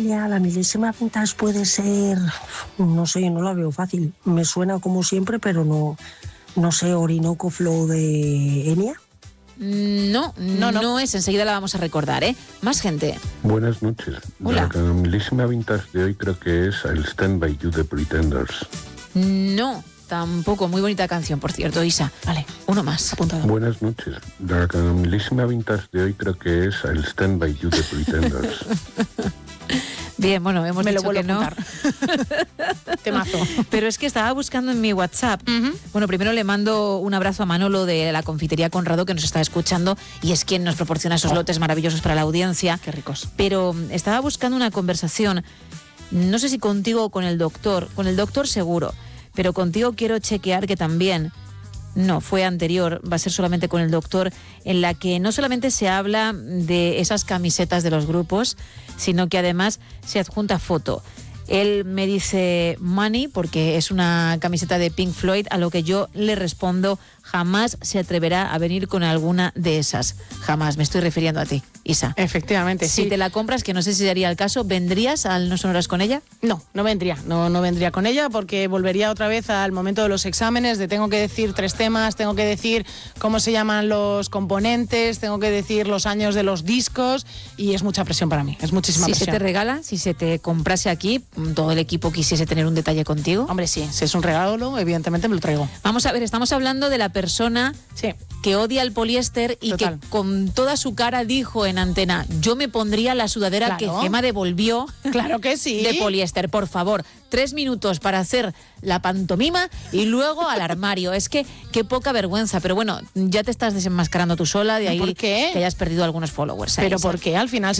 Emilia, la milésima vintage puede ser, no sé, no la veo fácil. Me suena como siempre, pero no sé, Orinoco Flow de Enya. No es, enseguida la vamos a recordar, ¿eh? Más gente. Buenas noches. Hola. La milésima vintage de hoy creo que es el Stand By You de Pretenders. No, tampoco. Muy bonita canción, por cierto, Isa. Vale, uno más, apuntado. Buenas noches. La milésima vintage de hoy creo que es el Stand By You de Pretenders. Bien, bueno, hemos Me lo dicho vuelvo que a no. apuntar. Temazo. Pero es que estaba buscando en mi WhatsApp. Bueno, primero le mando un abrazo a Manolo de la Confitería Conrado, que nos está escuchando y es quien nos proporciona esos lotes maravillosos para la audiencia. Qué ricos. Pero estaba buscando una conversación, no sé si contigo o con el doctor seguro, pero contigo quiero chequear que también, no, fue anterior, va a ser solamente con el doctor, en la que no solamente se habla de esas camisetas de los grupos, sino que además se adjunta foto. Él me dice money porque es una camiseta de Pink Floyd, a lo que yo le respondo, jamás se atreverá a venir con alguna de esas. Jamás, me estoy refiriendo a ti, Isa. Efectivamente, Si sí. te la compras, que no sé si sería el caso, ¿vendrías al No Sonoras con ella? No vendría. No vendría con ella porque volvería otra vez al momento de los exámenes, de tengo que decir 3 temas, tengo que decir cómo se llaman los componentes, tengo que decir los años de los discos y es mucha presión para mí, es muchísima Si presión. se te regala, si se te comprase aquí, todo el equipo quisiese tener un detalle contigo. Hombre, sí, si es un regalo, evidentemente me lo traigo. Vamos a ver, estamos hablando de la persona Sí. que odia el poliéster y Total. que con toda su cara dijo en antena, yo me pondría la sudadera Claro. que Gema devolvió Claro que sí. de poliéster. Por favor, 3 minutos para hacer la pantomima y luego al armario. Es que qué poca vergüenza. Pero bueno, ya te estás desenmascarando tú sola, de ahí ¿Por qué? que hayas perdido algunos followers. Pero Isa. ¿por qué? Al final